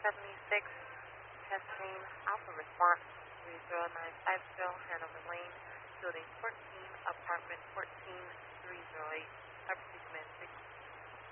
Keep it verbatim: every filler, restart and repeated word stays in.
seventy-six, testing Alpha Response three zero nine five zero, Hanover Lane, Building fourteen, Apartment fourteen, three zero eight. Property Command six.